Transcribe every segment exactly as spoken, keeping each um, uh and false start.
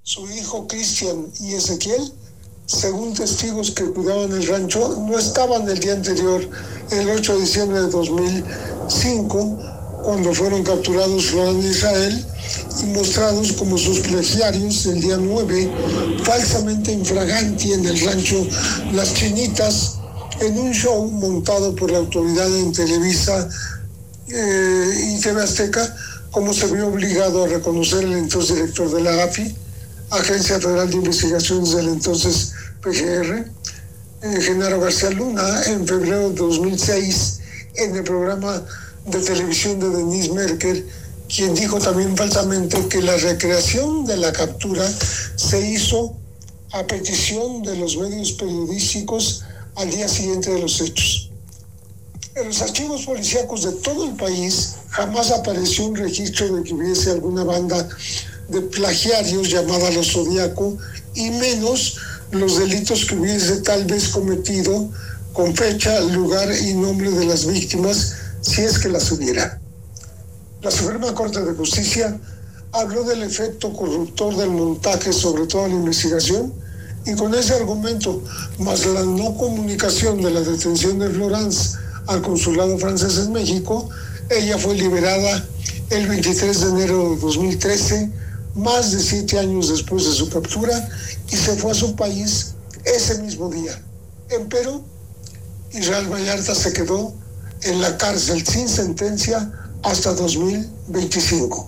su hijo Cristian y Ezequiel, según testigos que cuidaban el rancho, no estaban el día anterior, el ocho de diciembre de dos mil cinco, cuando fueron capturados Florán e Israel y mostrados como sus plegiarios el día nueve, falsamente infraganti en el rancho Las Chinitas, en un show montado por la autoridad en Televisa eh, y T V Azteca, como se vio obligado a reconocer el entonces director de la A F I, Agencia Federal de Investigaciones del entonces P G R, eh, Genaro García Luna, en febrero de dos mil seis, en el programa de televisión de Denise Merker, quien dijo también falsamente que la recreación de la captura se hizo a petición de los medios periodísticos al día siguiente de los hechos. En los archivos policíacos de todo el país jamás apareció un registro de que hubiese alguna banda de plagiarios llamada Los Zodiaco, y menos los delitos que hubiese tal vez cometido, con fecha, lugar y nombre de las víctimas, si es que las hubiera. La Suprema Corte de Justicia habló del efecto corruptor del montaje sobre toda la investigación, y con ese argumento, más la no comunicación de la detención de Florence al consulado francés en México, ella fue liberada el veintitrés de enero de dos mil trece, más de siete años después de su captura, y se fue a su país ese mismo día. Empero, Israel Vallarta se quedó en la cárcel sin sentencia hasta dos mil veinticinco.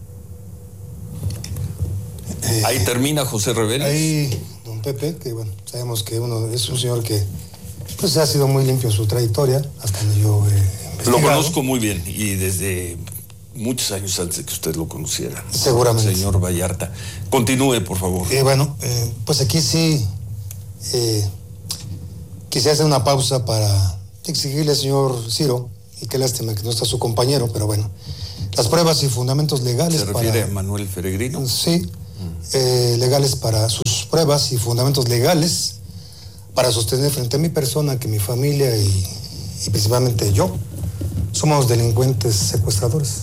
Eh, ahí termina José Reveles. Ahí, don Pepe, que bueno, sabemos que uno es un señor que pues ha sido muy limpio en su trayectoria, hasta donde yo eh, lo conozco muy bien, y desde muchos años antes de que usted lo conociera. Seguramente. Señor Vallarta. Continúe, por favor. Eh, bueno, eh, pues aquí sí eh, quisiera hacer una pausa para exigirle al señor Ciro, y qué lástima que no está su compañero, pero bueno, las pruebas y fundamentos legales. ¿Se refiere para, a Manuel Peregrino? Sí, mm. eh, legales para sus pruebas y fundamentos legales para sostener frente a mi persona que mi familia y, y principalmente yo somos delincuentes secuestradores.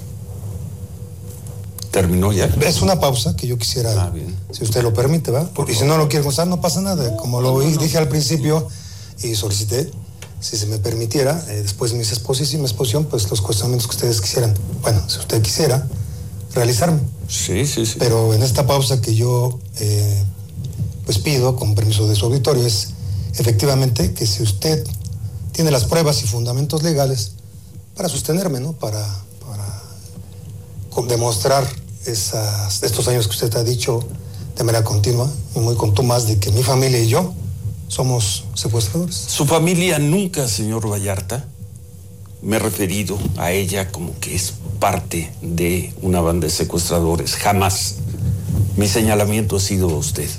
¿Terminó ya? Es una pausa que yo quisiera, ah, bien. Si usted lo permite, ¿va? Porque si no lo quiere gozar, no pasa nada. Como lo no, no, dije no. al principio y solicité, si se me permitiera, eh, después de mis exposición, mi exposición, pues los cuestionamientos que ustedes quisieran, bueno, si usted quisiera, realizarme. Sí, sí, sí. Pero en esta pausa que yo, eh, pues pido, con permiso de su auditorio, es efectivamente que si usted tiene las pruebas y fundamentos legales para sostenerme, ¿no? Para, para demostrar esas, estos años que usted ha dicho de manera continua y muy contumaz de que mi familia y yo somos secuestradores. Su familia nunca, señor Vallarta, me he referido a ella como que es parte de una banda de secuestradores. Jamás. Mi señalamiento ha sido a usted.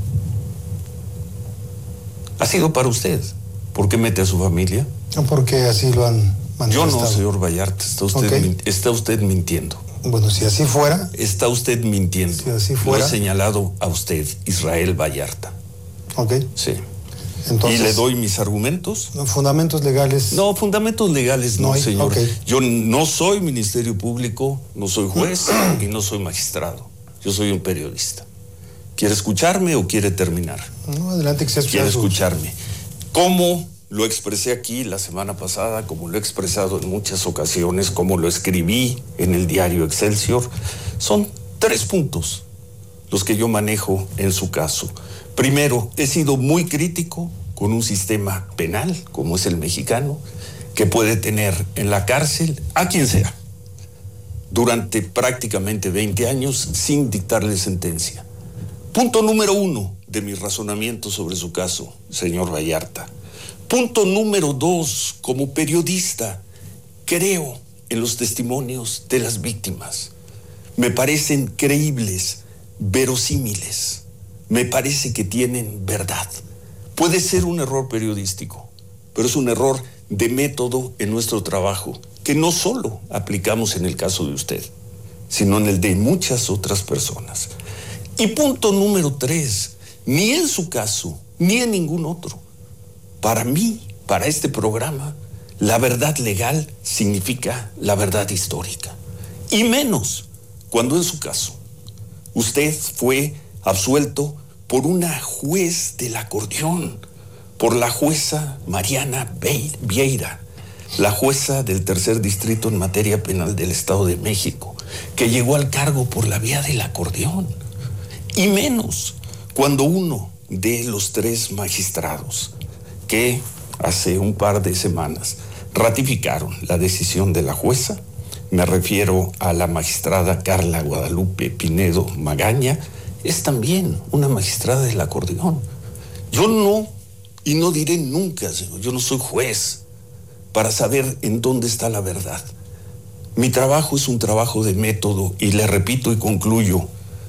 Ha sido para usted. ¿Por qué mete a su familia? No, porque así lo han manifestado. Yo no, señor Vallarta. Está usted, okay. está usted mintiendo. Bueno, si así fuera... Está usted mintiendo. Si así fuera... Lo he señalado a usted, Israel Vallarta. Ok. Sí. Entonces, y le doy mis argumentos. ¿Fundamentos legales? No, fundamentos legales no, no hay, señor. Okay. Yo no soy Ministerio Público, no soy juez y no soy magistrado. Yo soy un periodista. ¿Quiere escucharme o quiere terminar? No, adelante, que se escuche. Quiere escucharme. ¿Cómo lo expresé aquí la semana pasada, como lo he expresado en muchas ocasiones, como lo escribí en el diario Excelsior? Son tres puntos los que yo manejo en su caso. Primero, he sido muy crítico con un sistema penal, como es el mexicano, que puede tener en la cárcel a quien sea, durante prácticamente veinte años, sin dictarle sentencia. Punto número uno de mi razonamiento sobre su caso, señor Vallarta. Punto número dos, como periodista, creo en los testimonios de las víctimas. Me parecen creíbles, verosímiles. Me parece que tienen verdad. Puede ser un error periodístico, pero es un error de método en nuestro trabajo, que no solo aplicamos en el caso de usted, sino en el de muchas otras personas. Y punto número tres, ni en su caso, ni en ningún otro. Para mí, para este programa, la verdad legal significa la verdad histórica. Y menos cuando en su caso Usted fue absuelto por una juez del acordeón, por la jueza Mariana Vieira, la jueza del tercer distrito en materia penal del Estado de México, que llegó al cargo por la vía del acordeón. Y menos cuando uno de los tres magistrados que hace un par de semanas ratificaron la decisión de la jueza, me refiero a la magistrada Carla Guadalupe Pinedo Magaña, es también una magistrada del acordeón. Yo no, y no diré nunca, señor, yo no soy juez para saber en dónde está la verdad. Mi trabajo es un trabajo de método y le repito y concluyo,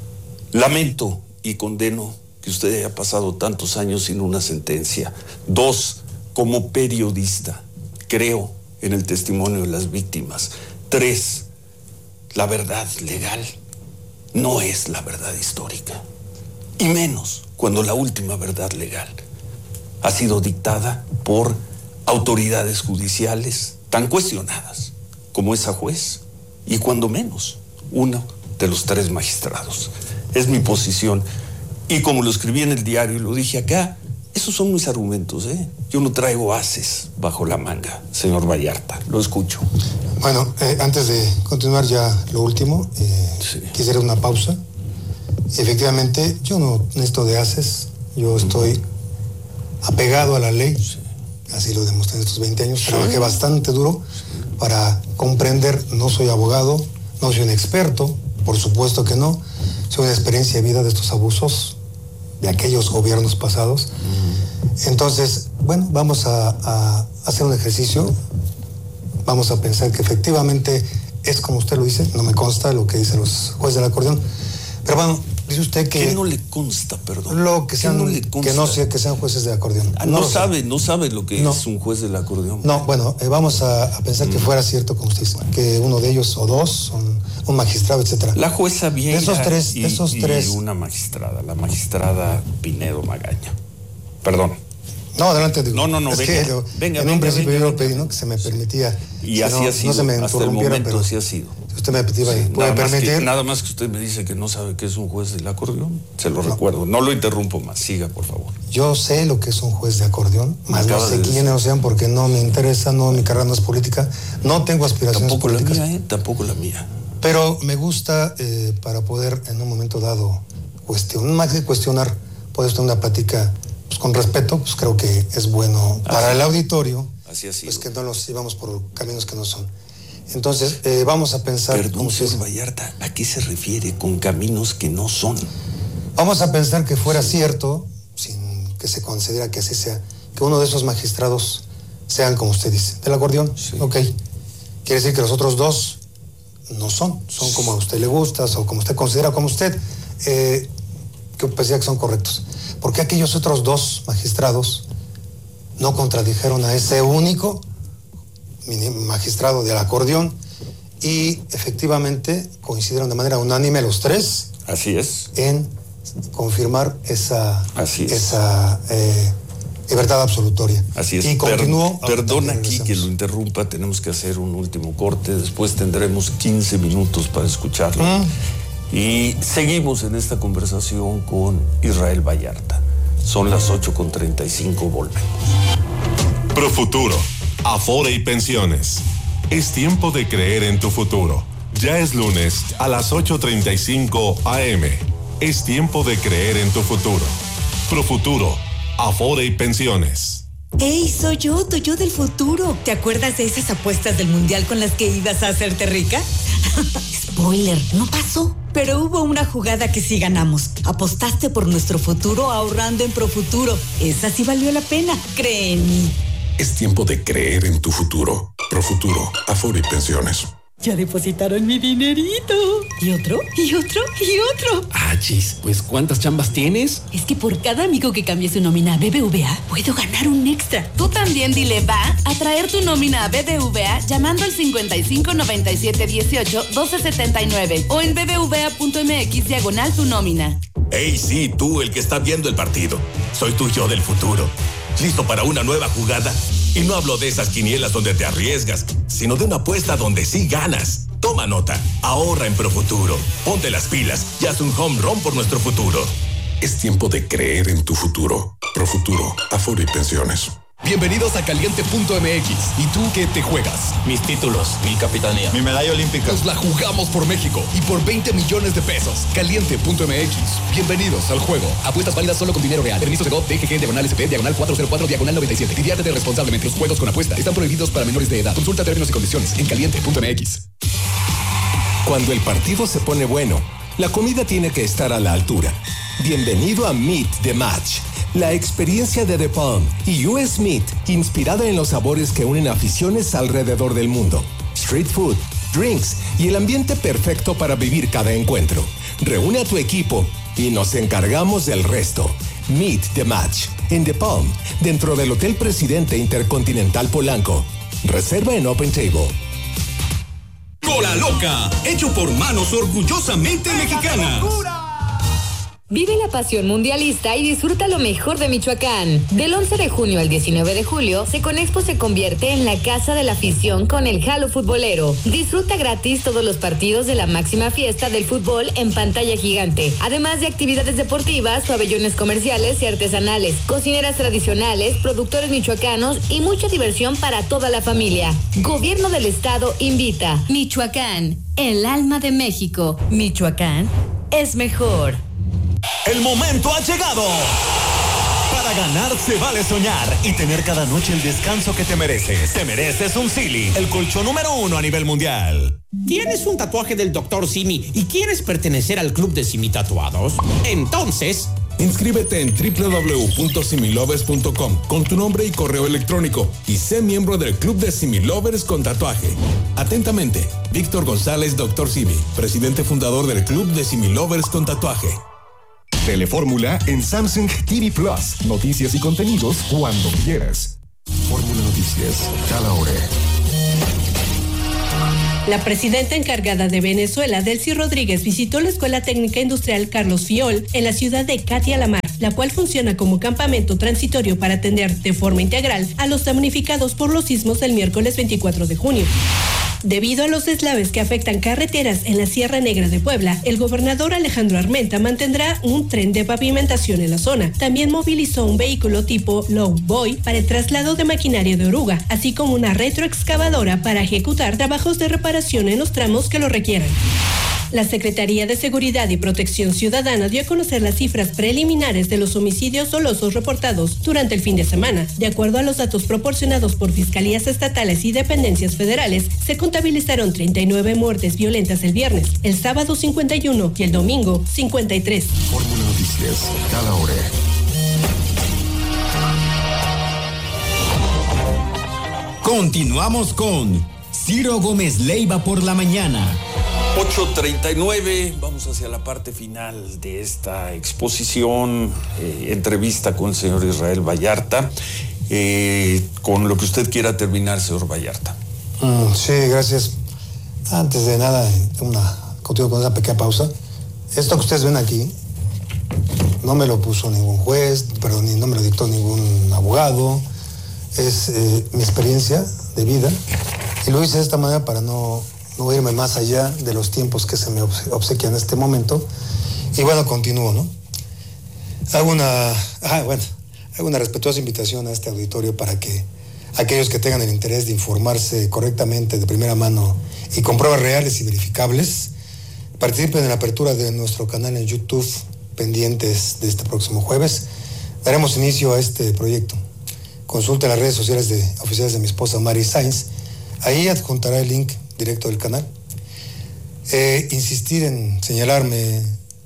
lamento y condeno que usted haya pasado tantos años sin una sentencia. Dos, como periodista, creo en el testimonio de las víctimas. Tres, la verdad legal no es la verdad histórica, y menos cuando la última verdad legal ha sido dictada por autoridades judiciales tan cuestionadas como esa juez, y cuando menos uno de los tres magistrados. Es mi posición, y como lo escribí en el diario y lo dije acá, esos son mis argumentos, ¿eh? Yo no traigo ases bajo la manga, señor Vallarta. Lo escucho. Bueno, eh, antes de continuar ya lo último, eh, sí. quisiera una pausa. Efectivamente, yo no necesito de ases, yo estoy uh-huh. apegado a la ley, sí. así lo demostré en estos veinte años, sí. trabajé bastante duro sí. para comprender, no soy abogado, no soy un experto, por supuesto que no, soy una experiencia de vida de estos abusos de aquellos gobiernos pasados. Uh-huh. Entonces, bueno, vamos a, a hacer un ejercicio, vamos a pensar que efectivamente es como usted lo dice, no me consta lo que dicen los jueces del acordeón, pero bueno, dice usted que... ¿Qué no le consta, perdón? Lo que sean, no le consta? Que no sea, que sean jueces de acordeón. Ah, no, no sabe, no sabe lo que no. es un juez del acordeón. No, bueno, eh, vamos a, a pensar mm. que fuera cierto, como usted dice, que uno de ellos o dos son un magistrado, etcétera. La jueza Vieira de esos tres, y, de esos tres. y una magistrada, la magistrada Pinedo Magaña. Perdón. No, adelante. Digo, no, no, no, es venga, que yo, venga, en venga, un principio venga, yo lo pedí, ¿no? Que se me permitía. Y así no, ha sido, no se me hasta el momento pero así ha sido. Si usted me permitía, sí, puede nada permitir. Más que, nada más que usted me dice que no sabe qué es un juez del acordeón, se lo no. recuerdo. No lo interrumpo más, siga, por favor. Yo sé lo que es un juez de acordeón, más no sé quiénes sean porque no me interesa, no, mi carrera no es política, no tengo aspiraciones tampoco políticas. Tampoco la mía, ¿eh? Tampoco la mía. Pero me gusta eh, para poder en un momento dado cuestionar, más que cuestionar, poder tener una plática pues, con respeto, pues creo que es bueno para así, el auditorio, así ha sido. Pues que no nos íbamos por caminos que no son. Entonces, eh, vamos a pensar... Perdón, señor Vallarta, ¿a qué se refiere con caminos que no son? Vamos a pensar que fuera sí. cierto, sin que se considera que así sea, que uno de esos magistrados sean, como usted dice, del acordeón. Sí. Ok. Quiere decir que los otros dos no son, son como a usted le gusta, o como usted considera, como usted, eh, que pensía que son correctos. ¿Por qué aquellos otros dos magistrados no contradijeron a ese único magistrado del acordeón y efectivamente coincidieron de manera unánime los tres? Así es. En confirmar esa, Así es. esa eh, libertad absolutoria. Así es. Y continuó. Per, perdón aquí que lo interrumpa, tenemos que hacer un último corte, después tendremos quince minutos para escucharlo. Mm. Y seguimos en esta conversación con Israel Vallarta. Son las ocho con treinta y cinco, volvemos. Profuturo, Afore y Pensiones. Es tiempo de creer en tu futuro. Ya es lunes a las ocho treinta y cinco a eme. Es tiempo de creer en tu futuro. Profuturo, Afore y Pensiones. ¡Ey, soy yo, tu yo del futuro! ¿Te acuerdas de esas apuestas del mundial con las que ibas a hacerte rica? Spoiler, no pasó. Pero hubo una jugada que sí ganamos. Apostaste por nuestro futuro ahorrando en Profuturo. Esa sí valió la pena. Cree en mí. Es tiempo de creer en tu futuro. Profuturo, Afore y Pensiones. Ya depositaron mi dinerito. ¿Y otro? ¿Y otro? ¿Y otro? Ah, chis, pues ¿cuántas chambas tienes? Es que por cada amigo que cambie su nómina a B B V A, puedo ganar un extra. Tú también dile va a traer tu nómina a B B V A llamando al cincuenta y cinco noventa y siete dieciocho doce setenta y nueve o en bbva.mx diagonal tu nómina. Hey, sí, tú, el que está viendo el partido. Soy tu yo del futuro. ¿Listo para una nueva jugada? Y no hablo de esas quinielas donde te arriesgas, sino de una apuesta donde sí ganas. Toma nota, ahorra en Profuturo. Ponte las pilas y haz un home run por nuestro futuro. Es tiempo de creer en tu futuro. Profuturo, Afore y Pensiones. Bienvenidos a Caliente punto M X. ¿Y tú qué te juegas? Mis títulos, mi capitanía, mi medalla olímpica. Nos la jugamos por México y por veinte millones de pesos. Caliente punto M X. Bienvenidos al juego. Apuestas válidas solo con dinero real. Permiso de G O T G G diagonal S P diagonal cuatro cero cuatro diagonal noventa y siete. Diviértete responsablemente. Los juegos con apuesta están prohibidos para menores de edad. Consulta términos y condiciones en Caliente punto M X. Cuando el partido se pone bueno, la comida tiene que estar a la altura. Bienvenido a Meet the Match, la experiencia de The Palm y U S Meat, inspirada en los sabores que unen aficiones alrededor del mundo. Street food, drinks y el ambiente perfecto para vivir cada encuentro. Reúne a tu equipo y nos encargamos del resto. Meet the Match en The Palm, dentro del Hotel Presidente Intercontinental Polanco. Reserva en Open Table. Cola Loca, hecho por manos orgullosamente mexicanas. Vive la pasión mundialista y disfruta lo mejor de Michoacán. Del once de junio al diecinueve de julio, Seconexpo se convierte en la casa de la afición con el Jalo Futbolero. Disfruta gratis todos los partidos de la máxima fiesta del fútbol en pantalla gigante, además de actividades deportivas, pabellones comerciales y artesanales, cocineras tradicionales, productores michoacanos y mucha diversión para toda la familia. Gobierno del Estado invita. Michoacán, el alma de México. Michoacán es mejor. El momento ha llegado. Para ganar se vale soñar y tener cada noche el descanso que te mereces. Te mereces un Silly, el colchón número uno a nivel mundial. ¿Tienes un tatuaje del doctor Simi y quieres pertenecer al club de Simi Tatuados? Entonces, inscríbete en doble u doble u doble u punto similovers punto com con tu nombre y correo electrónico y sé miembro del club de Similovers con tatuaje. Atentamente, Víctor González, doctor Simi, presidente fundador del club de Similovers con tatuaje. Telefórmula en Samsung T V Plus. Noticias y contenidos cuando quieras. Fórmula Noticias, cada hora. La presidenta encargada de Venezuela, Delcy Rodríguez, visitó la Escuela Técnica Industrial Carlos Fiol en la ciudad de Catia la Mar, la cual funciona como campamento transitorio para atender de forma integral a los damnificados por los sismos del miércoles veinticuatro de junio. Debido a los deslaves que afectan carreteras en la Sierra Negra de Puebla, el gobernador Alejandro Armenta mantendrá un tren de pavimentación en la zona. También movilizó un vehículo tipo Low Boy para el traslado de maquinaria de oruga, así como una retroexcavadora para ejecutar trabajos de reparación en los tramos que lo requieran. La Secretaría de Seguridad y Protección Ciudadana dio a conocer las cifras preliminares de los homicidios dolosos reportados durante el fin de semana. De acuerdo a los datos proporcionados por fiscalías estatales y dependencias federales, se contabilizaron treinta y nueve muertes violentas el viernes, el sábado cincuenta y uno y el domingo cincuenta y tres. Fórmula Noticias, cada hora. Continuamos con Ciro Gómez Leiva por la mañana. ocho treinta y nueve, vamos hacia la parte final de esta exposición, eh, entrevista con el señor Israel Vallarta, eh, con lo que usted quiera terminar, señor Vallarta. Mm, sí, gracias. Antes de nada, una, contigo con una pequeña pausa. Esto que ustedes ven aquí, no me lo puso ningún juez, perdón, ni no me lo dictó ningún abogado, es eh, mi experiencia de vida, y lo hice de esta manera para no... no irme más allá de los tiempos que se me obsequian en este momento. Y bueno, continúo, ¿no? Hago una, ah, bueno, hago una respetuosa invitación a este auditorio para que aquellos que tengan el interés de informarse correctamente de primera mano y con pruebas reales y verificables, participen en la apertura de nuestro canal en YouTube, pendientes de este próximo jueves. Daremos inicio a este proyecto. Consulte las redes sociales de, oficiales de mi esposa Mari Sainz. Ahí adjuntará el link directo del canal. Eh, insistir en señalarme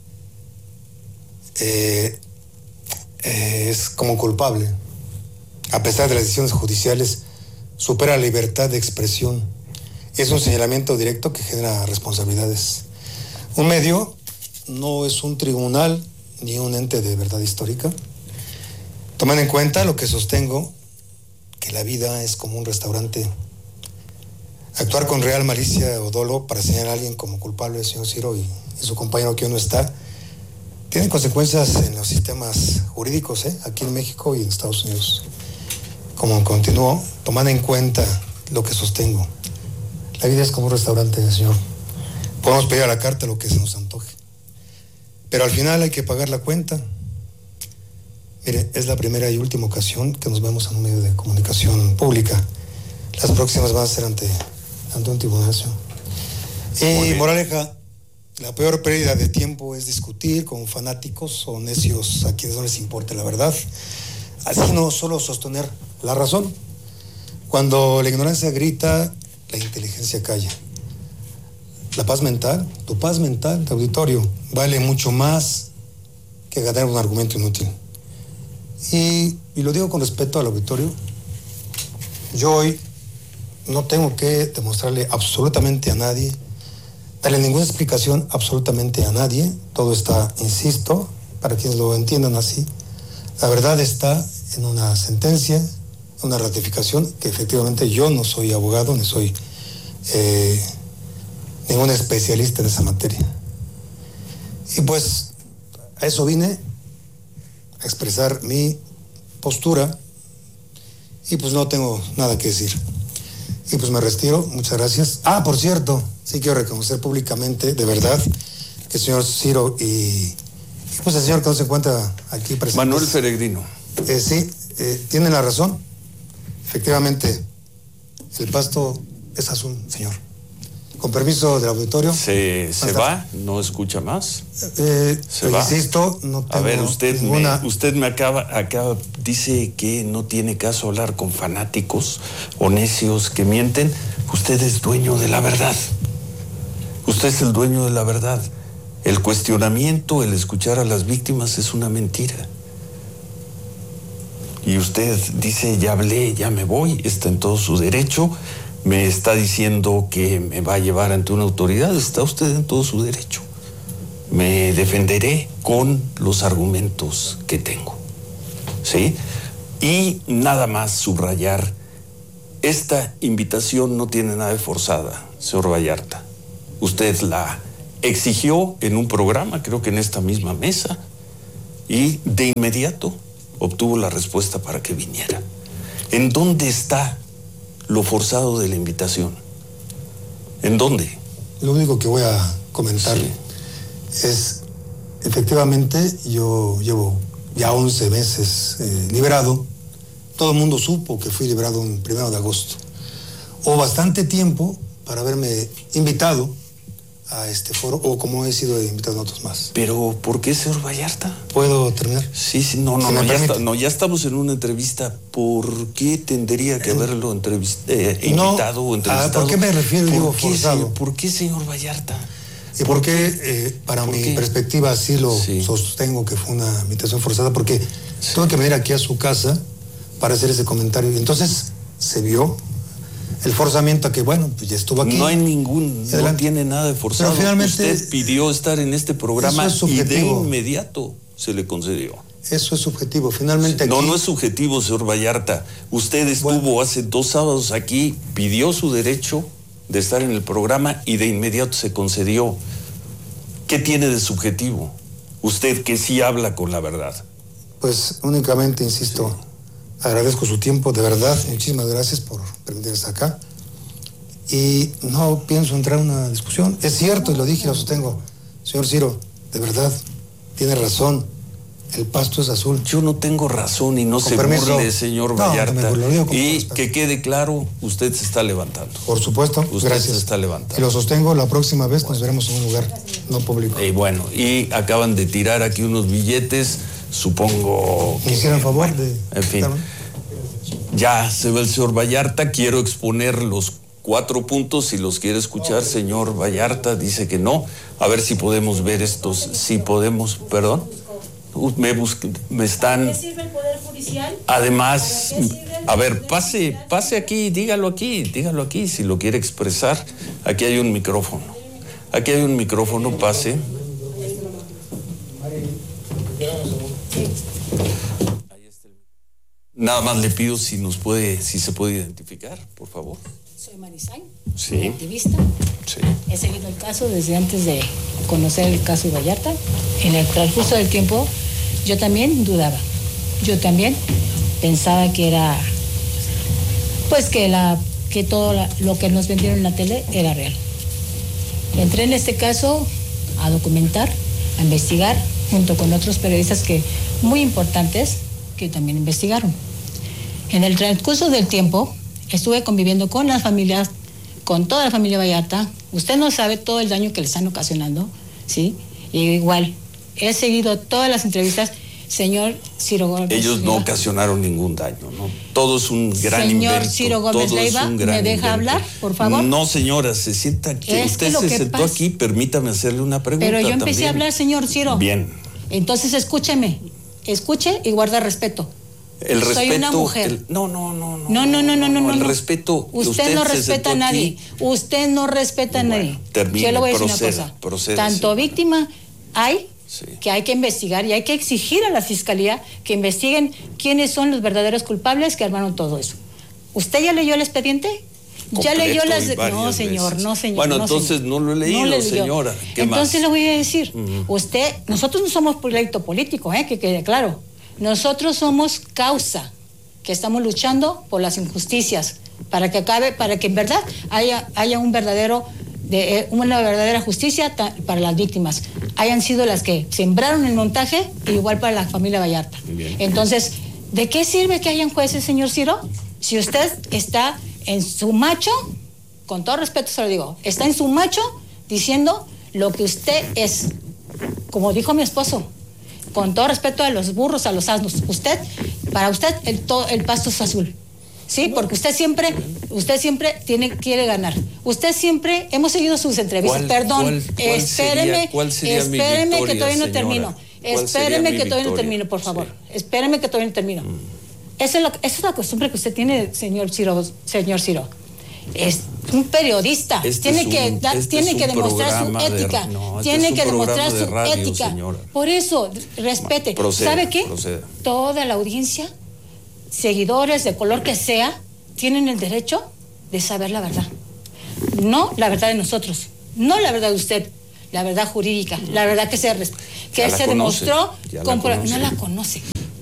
eh, eh, es como culpable. A pesar de las decisiones judiciales, supera la libertad de expresión. Es un señalamiento directo que genera responsabilidades. Un medio no es un tribunal ni un ente de verdad histórica. Tomando en cuenta lo que sostengo, que la vida es como un restaurante. Actuar con real malicia o dolo para señalar a alguien como culpable del señor Ciro y, y su compañero que hoy no está, tiene consecuencias en los sistemas jurídicos, ¿eh? Aquí en México y en Estados Unidos. Como continúo, tomando en cuenta lo que sostengo, La vida es como un restaurante, señor. Podemos pedir a la carta lo que se nos antoje. Pero al final hay que pagar la cuenta. Mire, es la primera y última ocasión que nos vemos en un medio de comunicación pública. Las próximas van a ser ante, ante un tribunal, señor. Y moraleja, la peor pérdida de tiempo es discutir con fanáticos o necios a quienes no les importa la verdad. Así no solo sostener la razón. Cuando la ignorancia grita, la inteligencia calla. La paz mental, tu paz mental, tu auditorio, vale mucho más que ganar un argumento inútil. Y, y lo digo con respeto al auditorio. Yo hoy no tengo que demostrarle absolutamente a nadie, darle ninguna explicación absolutamente a nadie. Todo está, insisto, para quienes lo entiendan así, la verdad está en una sentencia, una ratificación, que efectivamente yo no soy abogado, ni soy eh, ningún especialista en esa materia. Y pues a eso vine, a expresar mi postura, y pues no tengo nada que decir. Y pues me retiro, muchas gracias. Ah, por cierto, sí quiero reconocer públicamente, de verdad, que el señor Ciro y, y pues el señor que no se encuentra aquí presente. Manuel Peregrino. Eh, sí, eh, tienen la razón. Efectivamente, el pasto es azul, señor. Con permiso del auditorio. ¿Se, se va? ¿No escucha más? Eh, ¿Se va? Insisto, no tengo A ver, usted, ninguna... me, usted me acaba, acaba, dice que no tiene caso hablar con fanáticos o necios que mienten. Usted es dueño de la verdad. Usted es el dueño de la verdad. El cuestionamiento, el escuchar a las víctimas es una mentira. Y usted dice, ya hablé, ya me voy, está en todo su derecho. Me está diciendo que me va a llevar ante una autoridad, está usted en todo su derecho. Me defenderé con los argumentos que tengo, ¿sí? Y nada más subrayar, esta invitación no tiene nada de forzada, señor Vallarta. Usted la exigió en un programa, creo que en esta misma mesa, y de inmediato obtuvo la respuesta para que viniera. ¿En dónde está lo forzado de la invitación? ¿En dónde? Lo único que voy a comentar sí. es, efectivamente, yo llevo ya once meses eh, liberado. Todo el mundo supo que fui liberado el primero de agosto. Hubo bastante tiempo para haberme invitado a este foro, o como he sido invitado a otros más. Pero, ¿por qué, señor Vallarta? ¿Puedo terminar? Sí, sí, no, no, no, ya está, no, ya estamos en una entrevista. ¿Por qué tendría que haberlo entrevist eh, invitado no, o entrevistado? ¿Por qué me refiero, digo, qué, forzado? Señor, ¿Por qué, señor Vallarta? ¿Y por qué, eh, para mi qué? perspectiva, así lo sí. sostengo que fue una invitación forzada? Porque sí. tuve que venir aquí a su casa para hacer ese comentario. Y entonces se vio el forzamiento a que, bueno, pues ya estuvo aquí. No hay ningún, no Adelante. tiene nada de forzado. Pero finalmente, usted pidió estar en este programa es y de inmediato se le concedió. Eso es subjetivo, finalmente. No, aquí... no es subjetivo, señor Vallarta. Usted estuvo bueno. hace dos sábados aquí, pidió su derecho de estar en el programa y de inmediato se concedió. ¿Qué tiene de subjetivo? Usted que sí habla con la verdad. Pues únicamente, insisto, sí. agradezco su tiempo, de verdad, muchísimas gracias por permitirme estar acá. Y no pienso entrar en una discusión. Es cierto, y lo dije, lo sostengo. Señor Ciro, de verdad, tiene razón. El pasto es azul. Yo no tengo razón y no Con se permiso. burle, señor no, Vallarta. Burlo, y que quede claro, usted se está levantando. Por supuesto, usted gracias. se está levantando. Y lo sostengo, la próxima vez bueno. nos veremos en un lugar no público. Y bueno, y acaban de tirar aquí unos billetes, supongo... ¿Me hicieron favor bueno, de...? En fin, ya se ve el señor Vallarta, quiero exponer los cuatro puntos, si los quiere escuchar, señor Vallarta, dice que no. A ver si podemos ver estos, si podemos, perdón. Me, busquen, me están... ¿Qué sirve el Poder Judicial? Además, a ver, pase, pase aquí, dígalo aquí, dígalo aquí, si lo quiere expresar. Aquí hay un micrófono. Aquí hay un micrófono, pase. Nada más le pido si nos puede, si se puede identificar, por favor. Soy Marisain, sí. activista. Sí. He seguido el caso desde antes de conocer el caso de Vallarta. En el transcurso del tiempo, yo también dudaba. Yo también pensaba que era, pues que la, que todo la, lo que nos vendieron en la tele era real. Entré en este caso a documentar, a investigar, junto con otros periodistas que muy importantes que también investigaron. En el transcurso del tiempo estuve conviviendo con las familias, con toda la familia Vallarta. Usted no sabe todo el daño que le están ocasionando, ¿sí? Y igual, he seguido todas las entrevistas. Señor Ciro Gómez Ellos no Leiva, ocasionaron ningún daño, ¿no? Todo es un gran Señor invento. Ciro Gómez todo Leiva, es un gran ¿me deja invento. hablar, por favor? No, señora, se sienta aquí. Es Usted que lo se que sentó pasa- aquí, permítame hacerle una pregunta. Pero yo empecé también. a hablar, señor Ciro. Bien. Entonces escúcheme, escuche y guarda respeto. El respeto. Soy una mujer. el- no, no, no, no. No, no, no, no, no, no. El no. respeto. Usted, no se respeta sentó a nadie. aquí. Usted no respeta a nadie. termine, Yo le voy a decir proceda, una cosa. proceda, Tanto sí. víctima hay Sí. que hay que investigar y hay que exigir a la fiscalía que investiguen quiénes son los verdaderos culpables que armaron todo eso. ¿Usted ya leyó el expediente? ¿Ya Completo leyó las y de... No, varias señor, veces. no, señor. Bueno, no, entonces señor. no lo he leído, No le leyó. señora. ¿Qué Entonces más? le voy a decir, Ujú. usted, nosotros no somos proyecto político, ¿eh? Que quede claro. Nosotros somos causa, que estamos luchando por las injusticias, para que acabe, para que en verdad haya, haya un verdadero, de, eh, una verdadera justicia ta- para las víctimas. Hayan sido las que sembraron el montaje, e igual para la familia Vallarta. Entonces, ¿de qué sirve que hayan jueces, señor Ciro? Si usted está en su macho, con todo respeto se lo digo, está en su macho diciendo lo que usted es. Como dijo mi esposo, con todo respeto a los burros, a los asnos, usted, para usted el, to- el pasto es azul. Sí, porque usted siempre, usted siempre tiene, quiere ganar. Usted siempre, hemos seguido sus entrevistas. ¿Cuál- Perdón, cuál- cuál espéreme, sería- cuál sería mi espéreme que victoria, todavía no señora? termino. ¿Cuál sería Espéreme mi que todavía no victoria? termino, por favor. Espéreme que todavía no termino. Esa, es la, esa es la costumbre que usted tiene, señor Ciro. Señor Ciro. Es un periodista. Este tiene es que, un- da- este tiene es que un demostrar su programa de- ética. no, este tiene es un que demostrar programa de su radio, ética. señora. Por eso, respete. Proceda, ¿Sabe qué? proceda. Toda la audiencia, seguidores de color que sea, tienen el derecho de saber la verdad. No la verdad de nosotros, no la verdad de usted, la verdad jurídica, la verdad que se, res- que Ya la se conoce, demostró. ya la con pro- conoce. no la conoce.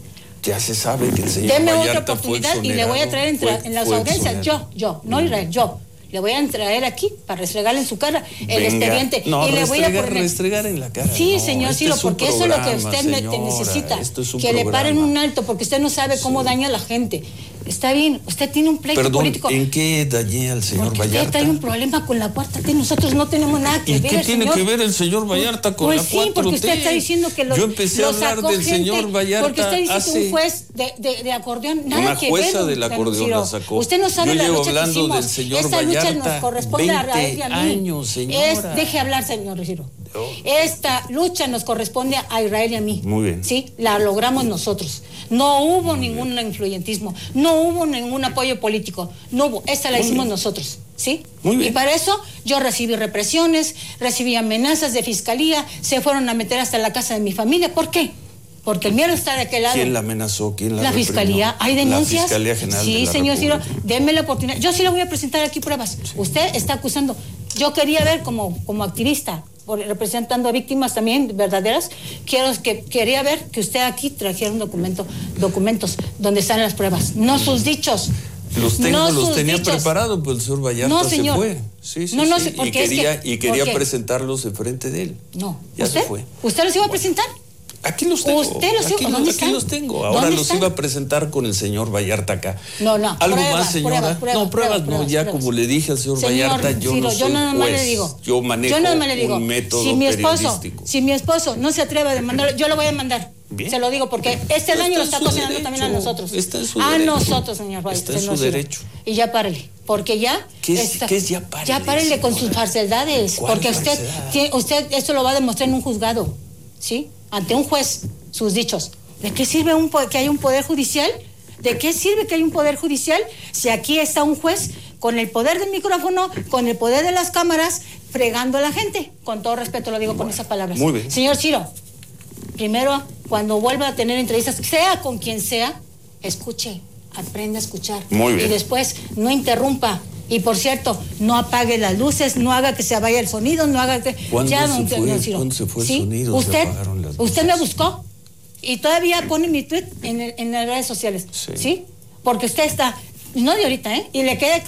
Ya se sabe que el señor Deme otra Vallarta fue oportunidad y le voy a traer en, exonerado, en las fue- fue audiencias. exonerado. Yo, yo, no Israel, yo. Le voy a traer aquí para restregarle en su cara el Venga. expediente. No, y le voy a restregar, poner. restregar en la cara. Sí, no, señor este Ciro, es un porque eso es lo que programa, usted me- te señora, necesita. esto es un Que le programa. paren un alto, porque usted no sabe cómo daña a la gente. Está bien, usted tiene un pleito Perdón, político. ¿en qué dañé al señor Porque usted Vallarta? trae un problema con la cuarta T. Nosotros no tenemos nada que ¿Y ver. qué tiene señor. que ver el señor Vallarta con Pues la sí, cuatro T? porque usted está diciendo que lo, Yo empecé a lo hablar sacó del gente, señor Vallarta porque usted dice que hace- un juez de, de, de acordeón, nada Una que jueza ver. del don acordeón Ciro. la sacó. Usted no sabe Yo la llevo lucha que hablando hicimos. del señor Esta lucha Vallarta nos corresponde a Rael y a mí. años, señora. Es, deje hablar, señor Ciro. Esta lucha nos corresponde a Israel y a mí. Muy bien. Sí, la logramos nosotros. No hubo ningún influyentismo, no hubo ningún apoyo político, no hubo. Esta la Muy hicimos bien. nosotros, ¿sí? Muy bien. Y para eso yo recibí represiones, recibí amenazas de fiscalía, se fueron a meter hasta la casa de mi familia. ¿Por qué? Porque el miedo está de aquel lado. ¿Quién la amenazó? ¿Quién la La reprimió? fiscalía, ¿hay denuncias? La Fiscalía General Sí, de la señor Ciro, República. déme la oportunidad. Yo sí le voy a presentar aquí pruebas. Usted está acusando. Yo quería ver como, como activista, por- representando a víctimas también verdaderas, quiero que quería ver que usted aquí trajera un documento, documentos donde están las pruebas, no sus dichos. Los tengo, no los sus tenía dichos. preparados, pero el señor Vallarta No, señor. se fue. Sí, sí, No, no sí. sé, y porque es quería, que- y quería ¿por qué? presentarlos enfrente de él. No. Ya ¿Usted? se fue. ¿Usted los iba a presentar? Aquí los tengo. ¿Usted los iba- aquí, ¿dónde los, aquí están? los tengo. Ahora ¿Dónde los están? iba a presentar con el señor Vallarta acá. No, no. ¿Algo pruebas, más, señora? pruebas, pruebas, no, pruebas, no. pruebas, Ya pruebas. como le dije al señor, Señor Vallarta, yo Ciro, no yo soy nada más juez. le digo. Yo manejo yo nada más le digo, un método si mi esposo, periodístico. si mi esposo no se atreve a demandar, yo lo voy a mandar. Bien. Se lo digo porque este daño lo está en su cocinando también a derecho. nosotros. Está en su a derecho. nosotros, señor Vallarta. Está en señor su Ciro. derecho. Y ya párele, porque ya ¿Qué es- está- qué es ya párele, Ya párele con sus falsedades, ¿Cuál porque usted falsedad? tiene- usted esto lo va a demostrar en un juzgado, ¿sí? Ante un juez, sus dichos. ¿De qué sirve un po- que haya un poder judicial? ¿De qué sirve que haya un poder judicial si aquí está un juez con el poder del micrófono, con el poder de las cámaras, fregando a la gente? Con todo respeto lo digo con esas palabras. muy bien. Señor Ciro, primero, cuando vuelva a tener entrevistas, sea con quien sea, escuche, aprenda a escuchar. Muy bien. Y después, no interrumpa. Y por cierto, no apague las luces, no haga que se vaya el sonido, no haga que... ¿Cuándo Ya, se don- fue? don Ciro. ¿Cuándo se fue el ¿Sí? sonido? Se Usted, apagaron las usted me buscó y todavía pone mi tweet en, el- en las redes sociales. Sí. Sí. Porque usted está, no de ahorita, ¿eh? Y le quede claro,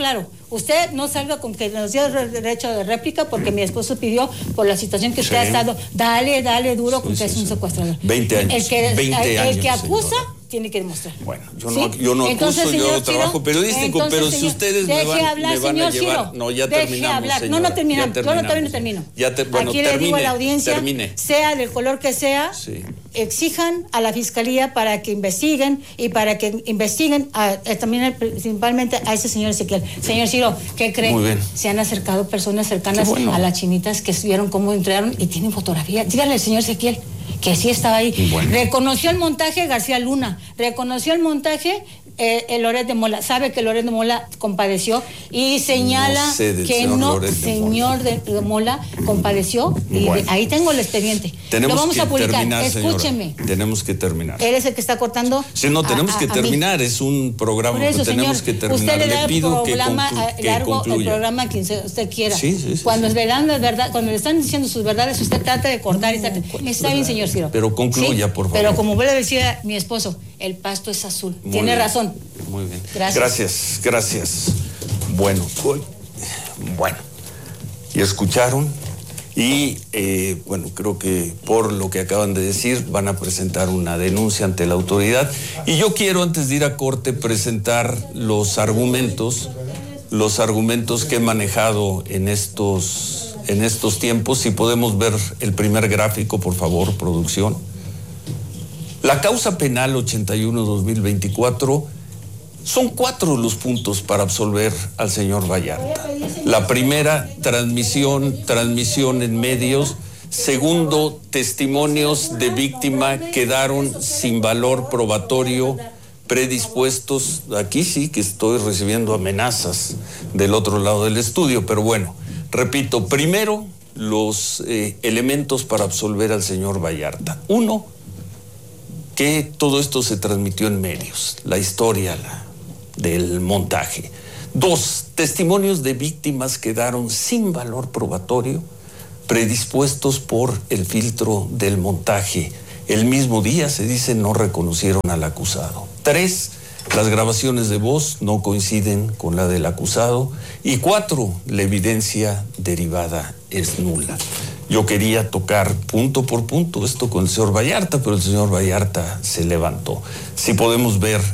Usted no salga con que nos dio derecho de réplica porque mi esposo pidió por la situación que usted sí. ha estado. Dale, dale duro porque sí, sí, es un secuestrador. veinte años. El que, veinte el, años, el que acusa señora. tiene que demostrar. Bueno, yo ¿sí? no, yo no entonces, acuso, yo trabajo Ciro, periodístico, entonces, pero señor, si ustedes me van, hablar, me van a llevar... Ciro, no, ya deje terminamos, hablar. señora, No, no terminamos, ya yo no termino, termino. Ya te, bueno, Aquí termine, le digo a la audiencia, termine. sea del color que sea, sí. exijan a la Fiscalía para que investiguen y para que investiguen a, a, también principalmente a ese señor Ezequiel. Señor Ciro, ¿qué cree? Muy bien. Se han acercado personas cercanas bueno. a las chinitas que vieron cómo entraron y tienen fotografía. Dígale al señor Ezequiel que sí estaba ahí. Bueno. Reconoció el montaje García Luna, reconoció el montaje eh, el Loret de Mola, sabe que Loret de Mola compadeció y señala no sé que no, de señor de, de Mola compadeció y bueno. de, ahí tengo el expediente. Tenemos Lo vamos que a publicar, terminar, escúcheme. Señora. Tenemos que terminar. Él es el que está cortando. Sí, no, tenemos a, que a, terminar, a es un programa, Por eso, tenemos señor, que terminar. Usted le da le pido el programa, que, conclu- que largo concluya. el programa a quien usted quiera. Sí, sí, sí, cuando sí. le dan la verdad, cuando le están diciendo sus verdades, usted trata de cortar y trata. Está bien, señor Ciro. Pero concluya, ¿sí? por favor. Pero como vuelve a decir mi esposo, el pasto es azul. Muy Tiene bien. razón. Muy bien. Gracias. Gracias, gracias. Bueno, bueno. Y escucharon. Y eh, bueno, creo que por lo que acaban de decir van a presentar una denuncia ante la autoridad. Y yo quiero, antes de ir a corte, presentar los argumentos, los argumentos que he manejado en estos, en estos tiempos. Si podemos ver el primer gráfico, por favor, producción. La causa penal ochenta y uno dos mil veinticuatro, son cuatro los puntos para absolver al señor Vallarta. La primera, transmisión, transmisión en medios. Segundo, testimonios de víctima quedaron sin valor probatorio, predispuestos. Aquí sí que estoy recibiendo amenazas del otro lado del estudio, pero bueno, repito, primero, los eh, elementos para absolver al señor Vallarta. Uno, que todo esto se transmitió en medios, la historia la, del montaje. Dos, testimonios de víctimas quedaron sin valor probatorio, predispuestos por el filtro del montaje. El mismo día, se dice, no reconocieron al acusado. Tres, las grabaciones de voz no coinciden con la del acusado. Y cuatro, la evidencia derivada es nula. Yo quería tocar punto por punto esto con el señor Vallarta, pero el señor Vallarta se levantó. Si podemos ver